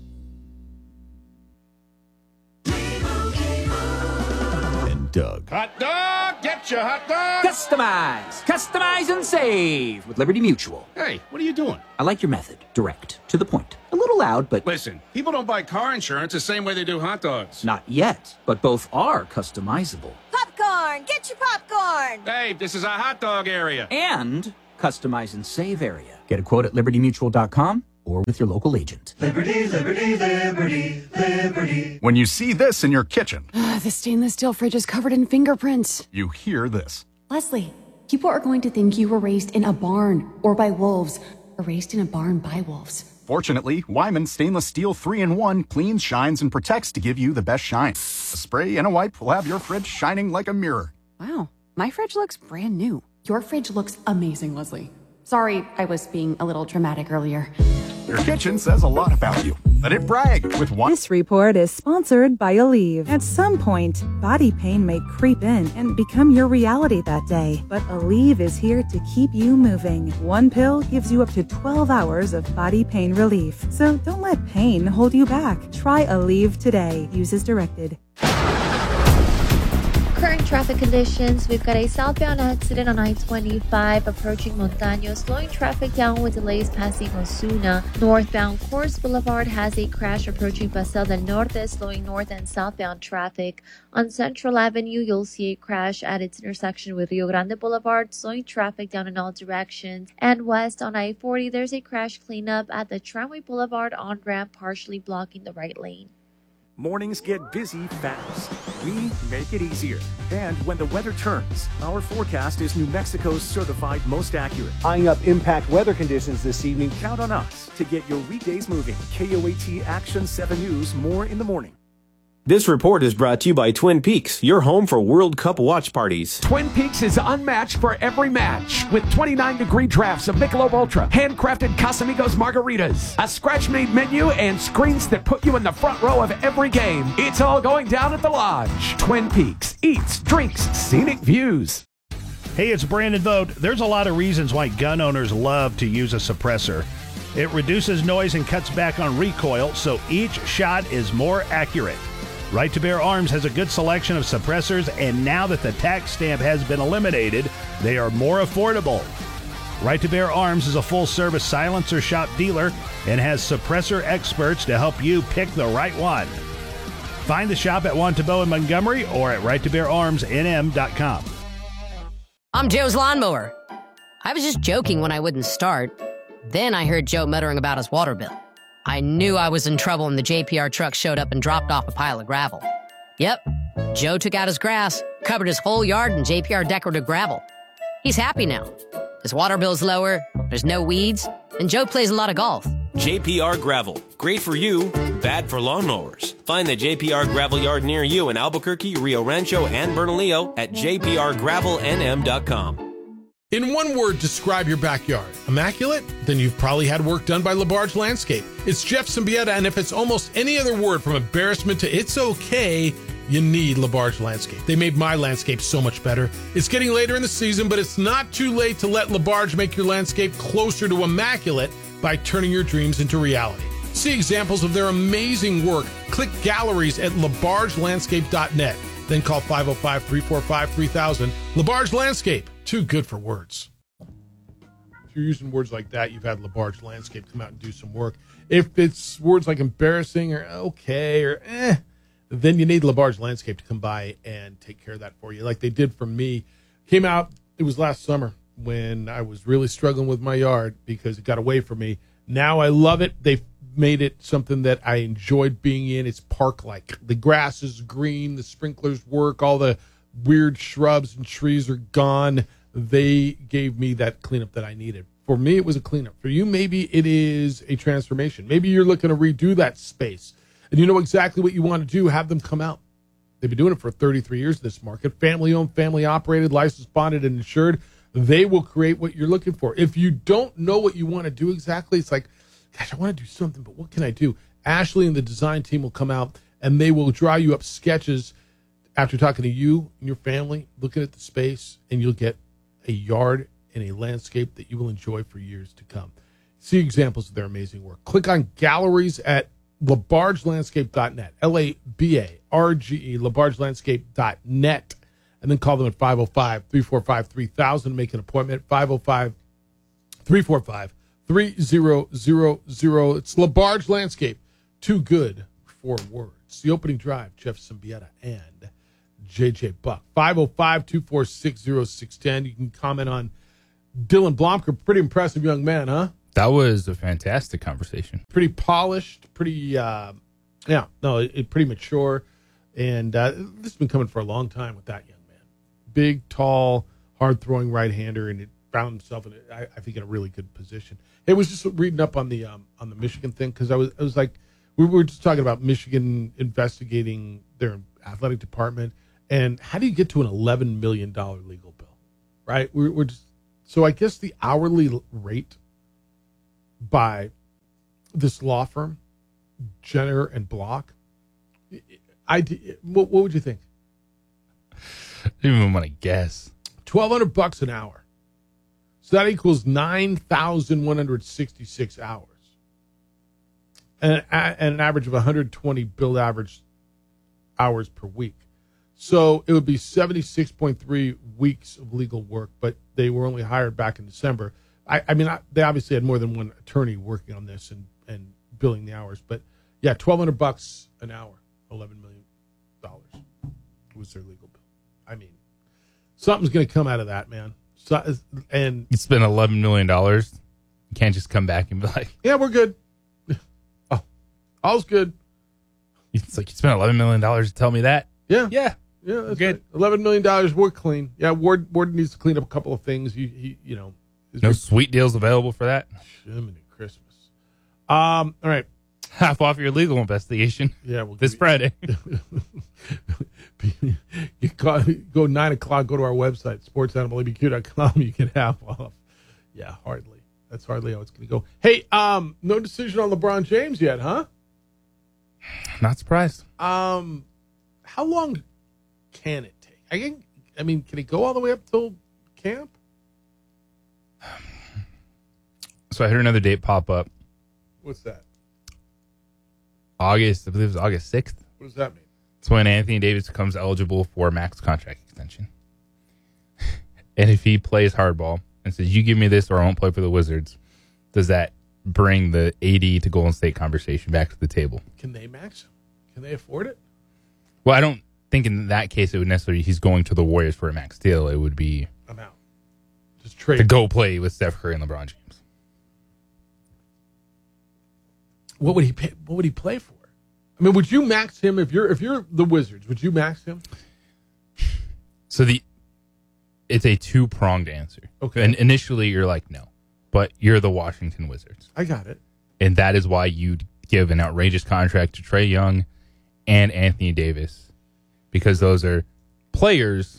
And Doug. Hot dog, get your hot dog. Customize, customize and save with Liberty Mutual. Hey, what are you doing? I like your method. Direct, to the point, a little allowed, but... Listen, people don't buy car insurance the same way they do hot dogs. Not yet, but both are customizable. Popcorn! Get your popcorn! Hey, this is a hot dog area. And customize and save area. Get a quote at liberty mutual dot com or with your local agent. Liberty, liberty, liberty, liberty. When you see this in your kitchen, The stainless steel fridge is covered in fingerprints. you hear this. Leslie, people are going to think you were raised in a barn or by wolves, or raised in a barn by wolves. Fortunately, Wyman Stainless Steel three in one cleans, shines, and protects to give you the best shine. A spray and a wipe will have your fridge shining like a mirror. Wow, my fridge looks brand new. Your fridge looks amazing, Leslie. Sorry, I was being a little dramatic earlier. Your kitchen says a lot about you. Let it brag with one. This report is sponsored by Aleve. At some point, body pain may creep in and become your reality that day. But Aleve is here to keep you moving. One pill gives you up to twelve hours of body pain relief. So don't let pain hold you back. Try Aleve today. Use as directed. Current traffic conditions, we've got a southbound accident on I twenty-five approaching Montaño, slowing traffic down with delays passing Osuna. Northbound Coors Boulevard has a crash approaching Paseo del Norte, slowing north and southbound traffic. On Central Avenue, you'll see a crash at its intersection with Rio Grande Boulevard, slowing traffic down in all directions. And west on I forty, there's a crash cleanup at the Tramway Boulevard on-ramp, partially blocking the right lane. Mornings get busy fast. We make it easier. And when the weather turns, our forecast is New Mexico's certified most accurate. Eyeing up impact weather conditions this evening. Count on us to get your weekdays moving. K O A T Action seven News, more in the morning. This report is brought to you by Twin Peaks, your home for World Cup watch parties. Twin Peaks is unmatched for every match with twenty-nine degree drafts of Michelob Ultra, handcrafted Casamigos margaritas, a scratch-made menu, and screens that put you in the front row of every game. It's all going down at the Lodge. Twin Peaks eats, drinks, scenic views. Hey, it's Brandon Vogt. There's a lot of reasons why gun owners love to use a suppressor. It reduces noise and cuts back on recoil, so each shot is more accurate. Right to Bear Arms has a good selection of suppressors, and now that the tax stamp has been eliminated, they are more affordable. Right to Bear Arms is a full-service silencer shop dealer and has suppressor experts to help you pick the right one. Find the shop at Wantabo in Montgomery or at right to bear arms n m dot com. I'm Joe's lawnmower. I was just joking when I wouldn't start. Then I heard Joe muttering about his water bill. I knew I was in trouble when the J P R truck showed up and dropped off a pile of gravel. Yep, Joe took out his grass, covered his whole yard in J P R decorative gravel. He's happy now. His water bill's lower, there's no weeds, and Joe plays a lot of golf. J P R Gravel. Great for you, bad for lawnmowers. Find the J P R Gravel Yard near you in Albuquerque, Rio Rancho, and Bernalillo at j p r gravel n m dot com. In one word, describe your backyard. Immaculate? Then you've probably had work done by LaBarge Landscape. It's Jeff Symbieta, and if it's almost any other word from embarrassment to it's okay, you need LaBarge Landscape. They made my landscape so much better. It's getting later in the season, but it's not too late to let LaBarge make your landscape closer to immaculate by turning your dreams into reality. See examples of their amazing work. Click galleries at labarge landscape dot net. Then call five oh five, three four five, three thousand. LaBarge Landscape. Too good for words. If you're using words like that, you've had LaBarge Landscape come out and do some work. If it's words like embarrassing or okay or eh, then you need LaBarge Landscape to come by and take care of that for you, like they did for me. Came out, it was last summer when I was really struggling with my yard because it got away from me. Now I love it. They've made it something that I enjoyed being in. It's park-like. The grass is green, the sprinklers work, all the weird shrubs and trees are gone. They gave me that cleanup that I needed. For me, it was a cleanup. For you, maybe it is a transformation. Maybe you're looking to redo that space, and you know exactly what you want to do. Have them come out. They've been doing it for thirty-three years in this market. Family-owned, family-operated, licensed, bonded, and insured. They will create what you're looking for. If you don't know what you want to do exactly, it's like, gosh, I want to do something, but what can I do? Ashley and the design team will come out, and they will draw you up sketches after talking to you and your family, looking at the space, and you'll get a yard and a landscape that you will enjoy for years to come. See examples of their amazing work. Click on galleries at labarge landscape dot net, L A B A R G E, labarge landscape dot net, and then call them at five oh five, three four five, three thousand to make an appointment, five oh five, three four five, three zero zero zero. It's LaBarge Landscape. Too good for words. The opening drive, Jeff Symbieta and J J Buck. five oh five, two four six, oh six one oh. You can comment on Dylan Blomker. Pretty impressive young man, huh? That was a fantastic conversation. Pretty polished, pretty, uh, yeah, no, it, it pretty mature. And uh, this has been coming for a long time with that young man. Big, tall, hard-throwing right-hander, and it found himself, in a, I, I think, in a really good position. Hey, I was just reading up on the um, on the Michigan thing because I was I was like, we were just talking about Michigan investigating their athletic department, and how do you get to an eleven million dollars legal bill, right? We're, we're just, so I guess the hourly rate by this law firm, Jenner and Block, I, what, what would you think? I don't even want to guess. twelve hundred bucks an hour. So that equals nine thousand one hundred sixty-six hours. And, and an average of one hundred twenty billed average hours per week. So it would be seventy-six point three weeks of legal work, but they were only hired back in December. I, I mean, I, they obviously had more than one attorney working on this and, and billing the hours. But, yeah, twelve hundred bucks an hour, eleven million dollars was their legal bill. I mean, something's going to come out of that, man. So, and you spend eleven million dollars. You can't just come back and be like, yeah, we're good. Oh, all's good. It's like you spent eleven million dollars to tell me that. Yeah. Yeah. Yeah, that's good. Right. eleven million dollars, we're clean. Yeah, Ward Ward needs to clean up a couple of things. He, he you know. No big, sweet deals available for that? Jiminy Christmas. Um, all right. Half off your legal investigation. Yeah, we'll this Friday. you call, go nine o'clock, go to our website, sports animal a b q dot com. You can half off. Yeah, hardly. That's hardly how it's going to go. Hey, um, no decision on LeBron James yet, huh? Not surprised. Um, how long can it take? I can, I mean, can it go all the way up till camp? So I heard another date pop up. What's that? August, I believe it was August sixth. What does that mean? It's when Anthony Davis becomes eligible for a max contract extension. And if he plays hardball and says, you give me this or I won't play for the Wizards, does that bring the A D to Golden State conversation back to the table? Can they max him? Can they afford it? Well, I don't think in that case it would necessarily, he's going to the Warriors for a max deal. It would be I'm out. Just trade to go play with Steph Curry and LeBron James. What would he pay, what would he play for? I mean, would you max him if you're if you're the Wizards? Would you max him? So the it's a two pronged answer. Okay. And initially you're like no, but you're the Washington Wizards. I got it. And that is why you'd give an outrageous contract to Trae Young and Anthony Davis, because those are players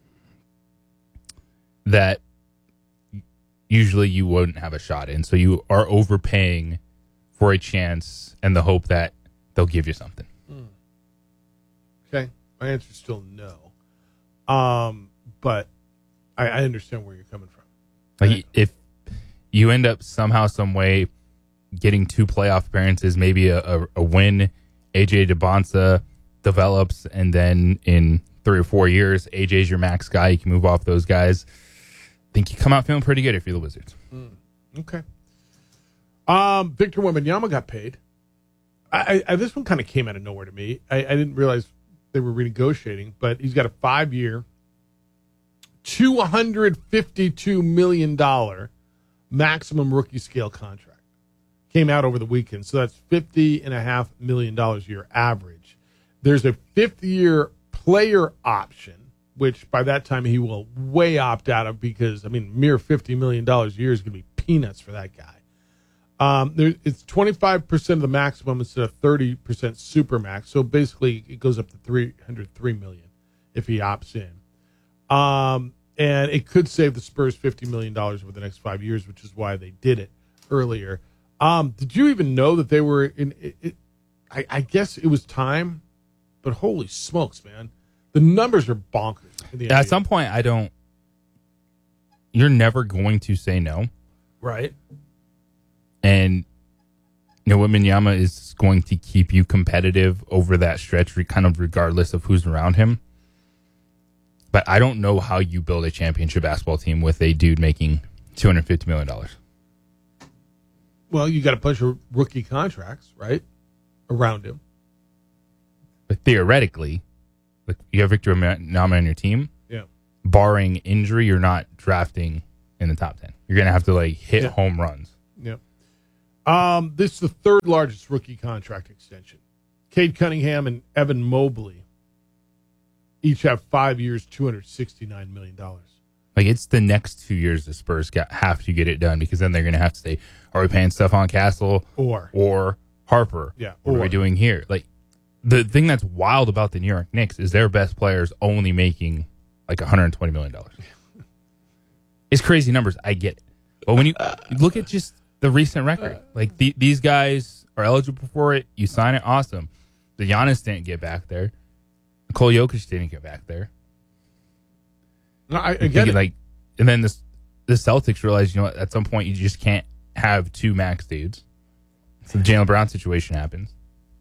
that usually you wouldn't have a shot in. So you are overpaying for a chance and the hope that they'll give you something. Mm. Okay. My answer is still no. Um, but I, I understand where you're coming from. Like right. If you end up somehow, some way getting two playoff appearances, maybe a, a, a win, A J DeBonsa develops, and then in three or four years, A J's your max guy. You can move off those guys. I think you come out feeling pretty good if you're the Wizards. Mm. Okay. Um, Victor Wembanyama got paid. I, I, this one kind of came out of nowhere to me. I, I didn't realize they were renegotiating, but he's got a five-year, two hundred fifty-two million dollars maximum rookie scale contract. Came out over the weekend, so that's fifty point five million dollars a year average. There's a fifth-year player option, which by that time he will way opt out of because, I mean, mere fifty million dollars a year is going to be peanuts for that guy. Um, there, it's twenty-five percent of the maximum instead of thirty percent super max. So basically it goes up to three hundred three million dollars if he opts in. Um, and it could save the Spurs fifty million dollars over the next five years, which is why they did it earlier. Um, did you even know that they were in it, it, I, I guess it was time, but holy smokes, man. The numbers are bonkers. In the At N B A. Some point, I don't, you're never going to say no. Right. And, you know, Wembanyama is going to keep you competitive over that stretch, kind of regardless of who's around him. But I don't know how you build a championship basketball team with a dude making two hundred fifty million dollars. Well, you got a bunch of rookie contracts, right, around him. But theoretically, like you have Victor Wembanyama on your team. Yeah. Barring injury, you're not drafting in the top ten. You're going to have to like hit Yeah. home runs. Yeah. Um, this is the third largest rookie contract extension. Cade Cunningham and Evan Mobley each have five years, two hundred sixty-nine million dollars. Like it's the next two years the Spurs got, have to get it done because then they're going to have to say, are we paying Stephon Castle Or. or Harper? Yeah, What are or. we doing here? Like the thing that's wild about the New York Knicks is their best players only making like one hundred twenty million dollars. It's crazy numbers. I get it. But when you look at just the recent record, like the, these guys are eligible for it. You sign it. Awesome. The Giannis didn't get back there. Nikola Jokic didn't get back there. No, I, I You're get thinking, it. like, and then this, the Celtics realized, you know what, at some point you just can't have two max dudes. So the Jaylen Brown situation happens.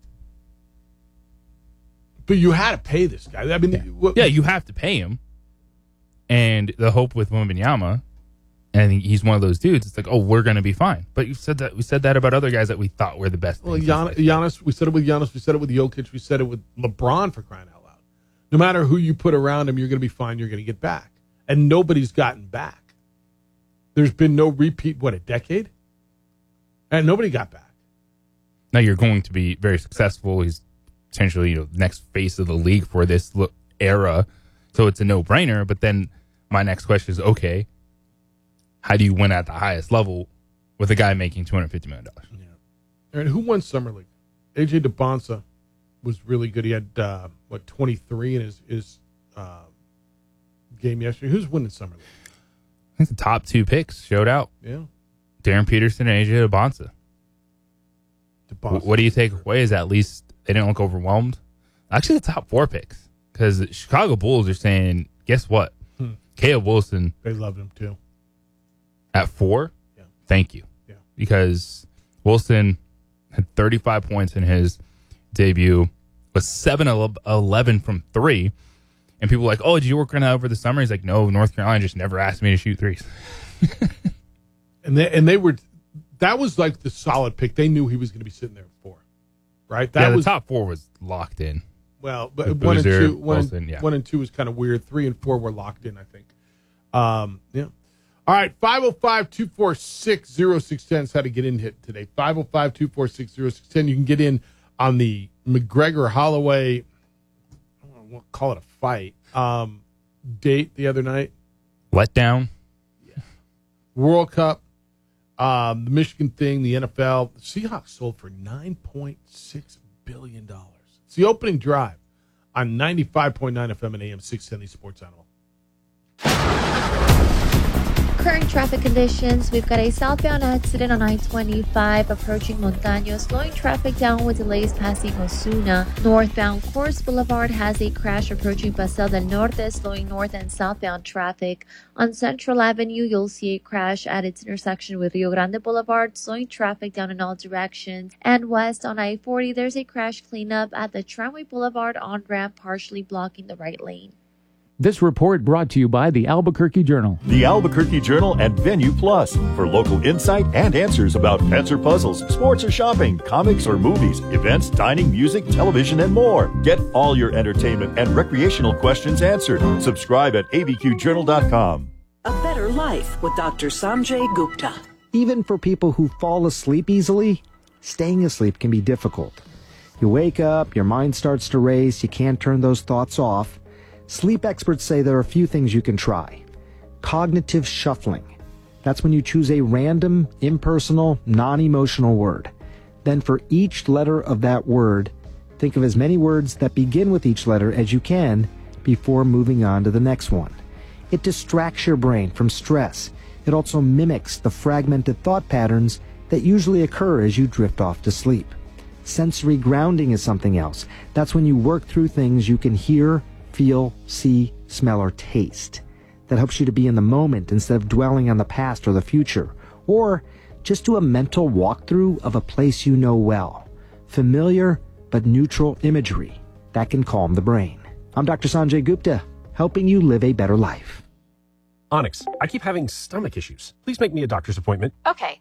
But you had to pay this guy. I mean, Yeah, what, yeah you have to pay him. And the hope with Wembanyama, and I think he's one of those dudes, it's like, oh, we're going to be fine. But you said that we said that about other guys that we thought were the best. Well, things. Gian, Giannis, we said it with Giannis, we said it with Jokic, we said it with LeBron, for crying out loud. No matter who you put around him, you're going to be fine, you're going to get back. And nobody's gotten back. There's been no repeat, what, a decade? And nobody got back. Now you're going to be very successful. He's potentially, you know, next face of the league for this lo- era. So it's a no-brainer. But then my next question is, okay, how do you win at the highest level with a guy making two hundred fifty million dollars? Yeah. And who won Summer League? A J DeBonsa was really good. He had, uh, what, twenty-three in his, his uh, game yesterday. Who's winning Summer League? I think the top two picks showed out. Yeah. Darren Peterson and A J DeBonsa. DeBonsa. What do you take away is at least they didn't look overwhelmed? Actually, the top four picks. Because the Chicago Bulls are saying, guess what? Hmm. Caleb Wilson. They loved him, too. At four? Yeah. Thank you. Yeah. Because Wilson had thirty-five points in his debut, was seven of eleven from three. And people were like, oh, did you work on that over the summer? He's like, no, North Carolina just never asked me to shoot threes. And they, and they were, that was like the solid pick. They knew he was going to be sitting there at four, right? That yeah, the was top four was locked in. Well, but The one and Boozer, two, one, Wilson, and, yeah. one and two was kind of weird. Three and four were locked in, I think. Um, yeah. All right, five oh five, two four six, oh six one oh is how to get in hit today. five oh five, two four six, oh six one oh. You can get in on the McGregor-Holloway, I don't want to call it a fight, um, date the other night. Letdown. World Cup, um, the Michigan thing, the N F L. The Seahawks sold for nine point six billion dollars. It's the opening drive on ninety-five point nine F M and A M six seventy Sports Animal. Current traffic conditions, we've got a southbound accident on I twenty-five approaching Montaño, slowing traffic down with delays passing Osuna. Northbound Course Boulevard has a crash approaching Paseo del Norte, slowing north and southbound traffic. On Central Avenue, you'll see a crash at its intersection with Rio Grande Boulevard, slowing traffic down in all directions. And west on I forty, there's a crash cleanup at the Tramway Boulevard on-ramp, partially blocking the right lane. This report brought to you by the Albuquerque Journal. The Albuquerque Journal and Venue Plus for local insight and answers about pets or puzzles, sports or shopping, comics or movies, events, dining, music, television, and more. Get all your entertainment and recreational questions answered. Subscribe at A B Q journal dot com. A better life with Doctor Sanjay Gupta. Even for people who fall asleep easily, staying asleep can be difficult. You wake up, your mind starts to race, you can't turn those thoughts off. Sleep experts say there are a few things you can try. Cognitive shuffling. That's when you choose a random, impersonal, non-emotional word. Then for each letter of that word, think of as many words that begin with each letter as you can before moving on to the next one. It distracts your brain from stress. It also mimics the fragmented thought patterns that usually occur as you drift off to sleep. Sensory grounding is something else. That's when you work through things you can hear, feel, see, smell, or taste. That helps you to be in the moment instead of dwelling on the past or the future. Or just do a mental walkthrough of a place you know well. Familiar but neutral imagery. That can calm the brain. I'm Doctor Sanjay Gupta, helping you live a better life. Onyx, I keep having stomach issues. Please make me a doctor's appointment. Okay,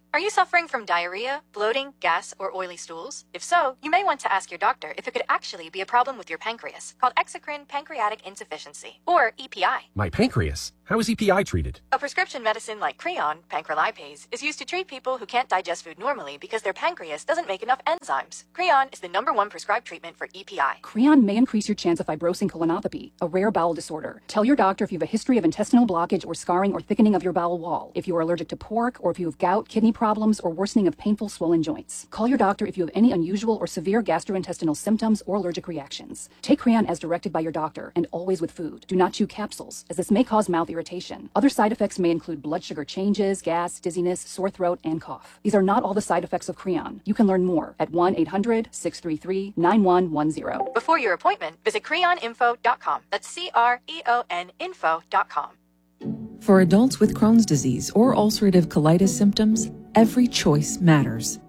Are you suffering from diarrhea, bloating, gas, or oily stools? If so, you may want to ask your doctor if it could actually be a problem with your pancreas, called exocrine pancreatic insufficiency, or E P I. My pancreas? How is E P I treated? A prescription medicine like Creon, pancrelipase, is used to treat people who can't digest food normally because their pancreas doesn't make enough enzymes. Creon is the number one prescribed treatment for E P I. Creon may increase your chance of fibrosing colonopathy, a rare bowel disorder. Tell your doctor if you have a history of intestinal blockage or scarring or thickening of your bowel wall, if you are allergic to pork, or if you have gout, kidney problems, or worsening of painful swollen joints. Call your doctor if you have any unusual or severe gastrointestinal symptoms or allergic reactions. Take Creon as directed by your doctor, and always with food. Do not chew capsules, as this may cause mouth irritation. Other side effects may include blood sugar changes, gas, dizziness, sore throat, and cough. These are not all the side effects of Creon. You can learn more at one eight hundred, six three three, nine one one zero. Before your appointment, visit creon info dot com. That's C R E O N info dot com. For adults with Crohn's disease or ulcerative colitis symptoms, every choice matters.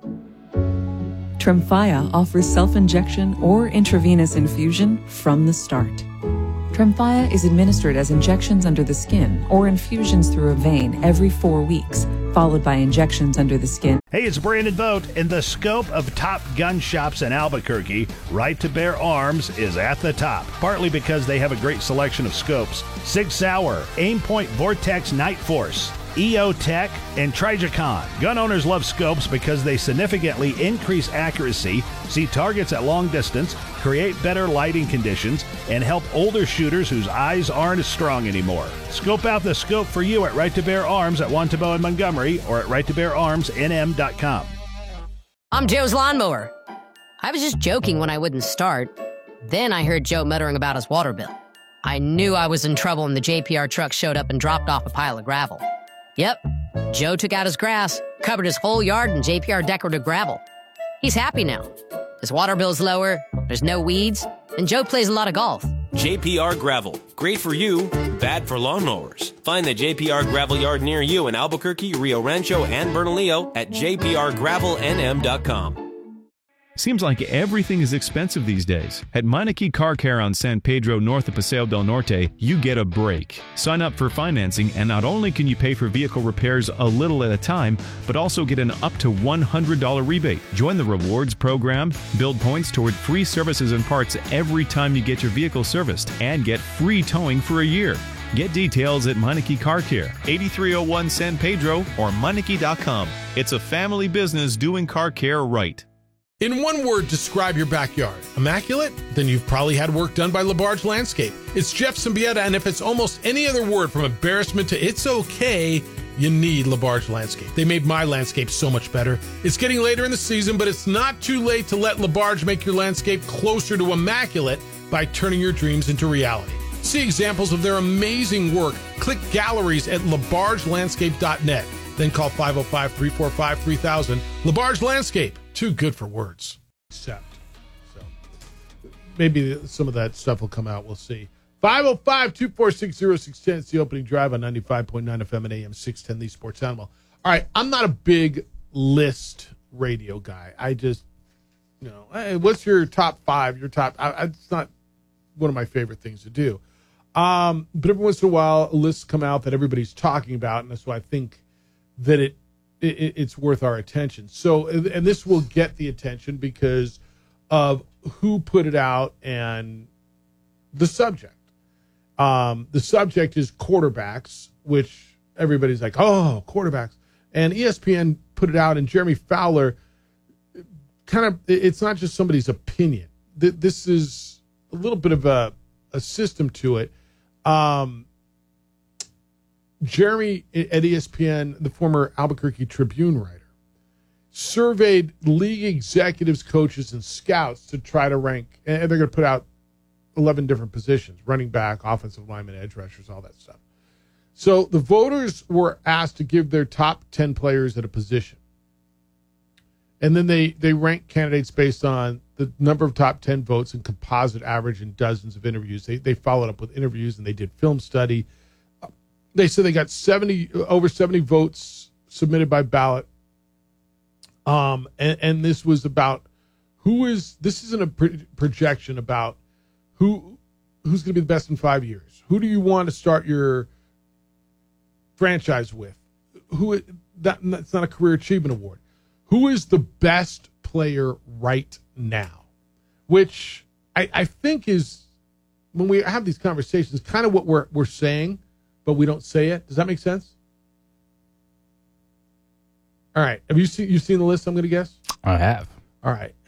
Tremfya offers self-injection or intravenous infusion from the start. Tremfya is administered as injections under the skin or infusions through a vein every four weeks, followed by injections under the skin. Hey, it's Brandon Vogt. In the scope of top gun shops in Albuquerque, Right to Bear Arms is at the top, partly because they have a great selection of scopes. Sig Sauer, Aimpoint Vortex Night Force, E O Tech, and Trijicon. Gun owners love scopes because they significantly increase accuracy, see targets at long distance, create better lighting conditions, and help older shooters whose eyes aren't as strong anymore. Scope out the scope for you at Right to Bear Arms at Wantabo and Montgomery or at right to bear arms n m dot com. I'm Joe's lawnmower. I was just joking when I wouldn't start. Then I heard Joe muttering about his water bill. I knew I was in trouble when the J P R truck showed up and dropped off a pile of gravel. Yep, Joe took out his grass, covered his whole yard in J P R decorative gravel. He's happy now. His water bill's lower, there's no weeds, and Joe plays a lot of golf. J P R Gravel. Great for you, bad for lawnmowers. Find the J P R Gravel Yard near you in Albuquerque, Rio Rancho, and Bernalillo at j p r gravel n m dot com. Seems like everything is expensive these days. At Meineke Car Care on San Pedro north of Paseo del Norte, you get a break. Sign up for financing, and not only can you pay for vehicle repairs a little at a time, but also get an up to one hundred dollars rebate. Join the rewards program, build points toward free services and parts every time you get your vehicle serviced, and get free towing for a year. Get details at Meineke Car Care, eighty-three oh one San Pedro, or Meineke dot com. It's a family business doing car care right. In one word, describe your backyard. Immaculate? Then you've probably had work done by LaBarge Landscape. It's Jeff Symbieta, and if it's almost any other word from embarrassment to it's okay, you need LaBarge Landscape. They made my landscape so much better. It's getting later in the season, but it's not too late to let LaBarge make your landscape closer to immaculate by turning your dreams into reality. See examples of their amazing work. Click galleries at labarge landscape dot net. Then call five oh five, three four five, three thousand. LaBarge Landscape. Too good for words. Except. So maybe some of that stuff will come out. We'll see. five oh five, two four six, oh six one oh. It's the opening drive on ninety-five point nine F M and A M six ten, the Sports Animal. All right. I'm not a big list radio guy. I just, you know, hey, what's your top five? Your top. I, I, it's not one of my favorite things to do. Um, but every once in a while, lists come out that everybody's talking about, and that's why I think that it, it it's worth our attention. So, and this will get the attention because of who put it out and the subject. Um, the subject is quarterbacks, which everybody's like, oh, quarterbacks. And E S P N put it out, and Jeremy Fowler kind of, it's not just somebody's opinion. This is a little bit of a, a system to it. Um, Jeremy at E S P N, the former Albuquerque Tribune writer, surveyed league executives, coaches, and scouts to try to rank, and they're going to put out eleven different positions, running back, offensive lineman, edge rushers, all that stuff. So the voters were asked to give their top ten players at a position. And then they, they rank candidates based on the number of top ten votes and composite average in dozens of interviews. They, they followed up with interviews, and they did film study. They said they got seventy over seventy votes submitted by ballot. Um, and, and this was about who is, this isn't a pro- projection about who who's going to be the best in five years. Who do you want to start your franchise with? Who that that's not a career achievement award. Who is the best player right now? Which I, I think is, when we have these conversations, kind of what we're we're saying, but we don't say it. Does that make sense? All right. Have you seen you seen the list? I'm going to guess. I have. All right.